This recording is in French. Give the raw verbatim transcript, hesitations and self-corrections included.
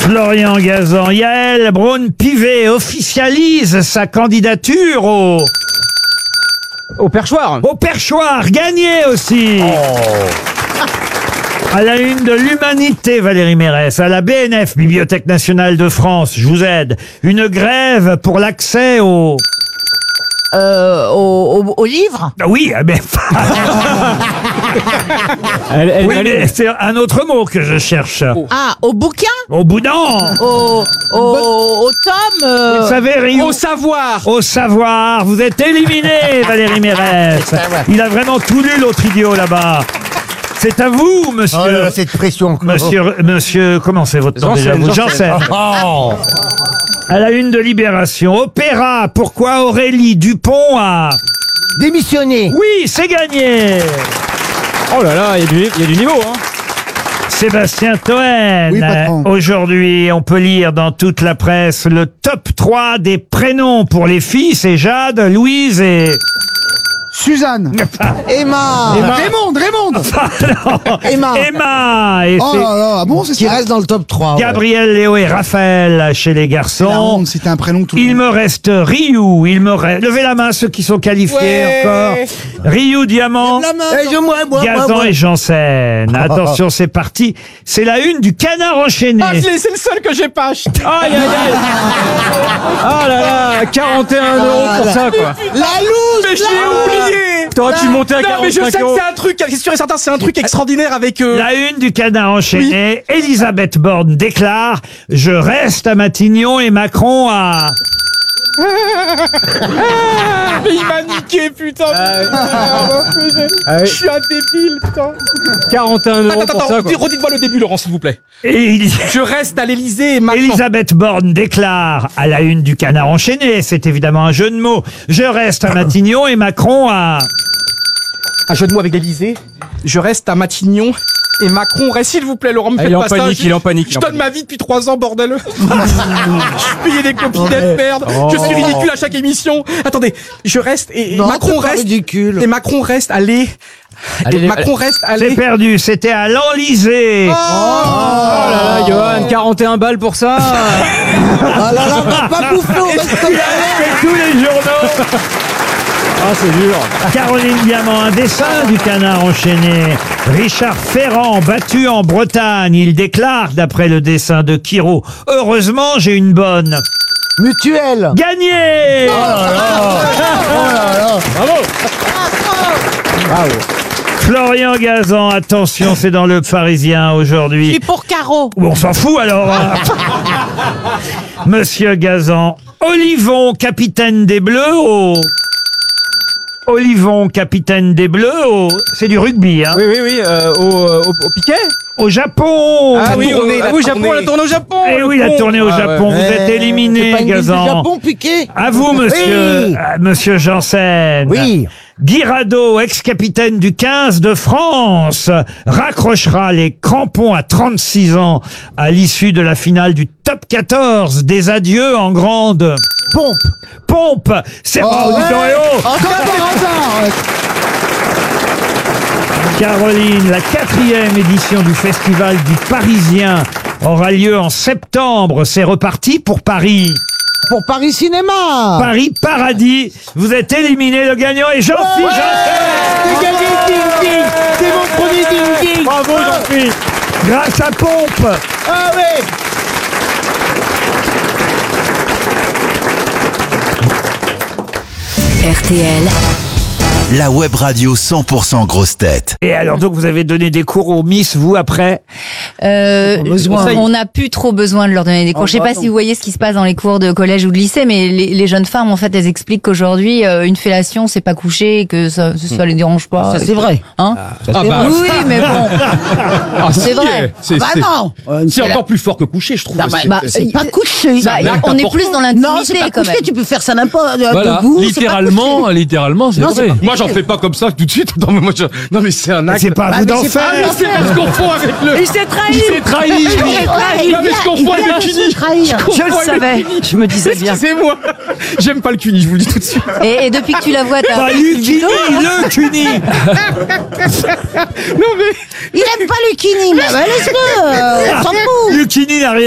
Florian Gazan, Yael Braun-Pivet officialise sa candidature au... Au perchoir. Au perchoir, gagné aussi. Oh. À la une de l'Humanité, Valérie Mérès. À la B N F, Bibliothèque nationale de France, je vous aide. Une grève pour l'accès au... Euh, au, au, au livre. Oui, mais... Elle, elle, oui, elle- mais c'est un autre mot que je cherche. Ah, au bouquin. Au boudin. Au, au, au tome. euh, Vous savez, Rio. Au savoir. Au savoir, vous êtes éliminé, Valérie Mérès. Il a vraiment tout lu, l'autre idiot, là-bas. C'est à vous, monsieur. Oh là là, cette pression encore. Monsieur, monsieur, comment c'est votre nom déjà vous Janssen. Janssen. Oh. À la une de Libération. Opéra, pourquoi Aurélie Dupont a... Démissionner. Oui, c'est gagné. Oh là là, il y a du, il y a du niveau, hein. Sébastien Toen. Oui, patron. Aujourd'hui, on peut lire dans toute la presse le top trois des prénoms pour les filles. C'est Jade, Louise et... Suzanne. Emma. Raymond, Raymond. Emma. Emma. Et Oh c'est là là, ah bon, c'est ça. Qui reste dans le top trois. Gabriel, Léo et Raphaël chez les La garçons. honte, c'était un prénom que tout le Il monde. me reste Ryu, il me reste... Levez la main ceux qui sont qualifiés Ouais. encore. Ryu, Diamant, Eh, je, moi, moi, moi, Gazan moi. et Janssen. Attention, c'est parti. C'est la une du Canard enchaîné. Ah, je l'ai, c'est le seul que j'ai pas acheté. Aïe, aïe, aïe. Ah là là, quarante et un euros pour ça, quoi. La loose. Mais j'ai oublié. T'aurais pu monter à Non mais je sais quarante-cinq que euros. c'est un truc, c'est sûr et certain, c'est un truc extraordinaire avec... euh, La une du Canard enchaîné. Elisabeth Borne déclare « Je reste à Matignon et Macron à... Mais il m'a niqué, putain. Ah oui. Je suis un débile, putain. quarante et un euros Attends, pour attends, ça, quoi. redites-moi le début, Laurent, s'il vous plaît. » Et il- Je reste à l'Elysée et maintenant... Elisabeth Borne déclare à la une du Canard enchaîné, c'est évidemment un jeu de mots, je reste à Matignon et Macron à... Un jeu de mots avec l'Elysée. Je reste à Matignon et Macron reste, s'il vous plaît, Laurent, me Ah, faites il est en pas ça. panique, Je- il est en panique, il est Je en donne panique. ma vie depuis trois ans, bordel. Je suis payé des copinettes, merde. Je suis ridicule à chaque émission. Attendez, je reste et, et Non, Macron c'est pas reste... ridicule. Et Macron reste à l'é... Allez, Et Macron reste à C'est l'é... perdu, c'était à l'Enlysée. Oh là là, Johan, quarante et un balles pour ça. Ah là là, on va pas bouffer, on reste comme Tous les journaux. Ah, c'est dur. Caroline Diamant, un dessin du Canard enchaîné. Richard Ferrand, battu en Bretagne. Il déclare, d'après le dessin de Kiro, « Heureusement, j'ai une bonne. Mutuelle. » Gagné. Bravo. Florian Gazan, attention, c'est dans le Parisien Je aujourd'hui. suis pour Caro. Bon, on s'en fout alors. hein. Monsieur Gazan, Olivon, capitaine des Bleus au... Olivon, capitaine des Bleus au... C'est du rugby, hein. Oui, oui, oui, euh, au, euh, au, au piquet. Au Japon. Ah oui, tournée, au, la ah oui, Japon, tournée. la tournée au Japon. Eh oui, la Con. tournée au Ah, Japon. ouais. Vous êtes éliminé, Gazan. Japon piqué. À vous, monsieur, Oui. euh, monsieur Janssen. Oui. Guy Rado, ex-capitaine du quinze de France, raccrochera les crampons à trente-six ans à l'issue de la finale du top quatorze des adieux en grande Pompe. pompe. C'est pas ouais. auditoriaux. Encore par hasard. Caroline, la quatrième édition du Festival du Parisien aura lieu en septembre. C'est reparti pour Paris. Pour Paris Cinéma. Paris Paradis. Vous êtes éliminé. Le gagnant est Jean-Philippe Janssen. C'est gagné, ding ding. C'est mon premier ding ding. Bravo Jean-Philippe. Grâce à Pompe. Ah ouais. R T L, La web radio cent pour cent grosse tête. Et alors donc vous avez donné des cours aux Miss, vous après? Euh, besoin. on n'a plus trop besoin de leur donner des cours. Oh, Je sais bah pas non. si vous voyez ce qui se passe dans les cours de collège ou de lycée, mais les, les jeunes femmes, en fait, elles expliquent qu'aujourd'hui, euh, une fellation, c'est pas coucher, et que ça, ça les dérange pas. Ça c'est vrai. Hein Ah bah, Oui, mais bon. ah, c'est si, vrai. C'est Bah c'est- non. c'est encore plus fort que coucher, je trouve. Non, C'est- bah, c'est- c'est pas couché. Bah, un acte on est important. plus dans Non, c'est l'intimité pas quand couché. même. Tu peux faire ça n'importe Voilà, debout. littéralement, littéralement, c'est Non, c'est vrai. pas- Moi, j'en fais pas comme ça tout de suite. Non, mais moi, je... non, mais c'est un acte. C'est pas à Bah, vous mais d'en c'est pas faire. à vous. C'est parce qu'on confond avec le. Il s'est trahi. Il s'est trahi. Ouais, Non, mais je confonds avec le cuni. trahir. Je le savais. Je me disais bien. Excusez-moi. J'aime pas le cuni, je vous le dis tout de suite. Et, et depuis que tu la vois, t'as Bah, appris le Lucini, judo, hein le Cuni. Non, mais. Il aime pas le kini, mais bah, laisse-le. euh, On s'en fout. Lucini n'a rien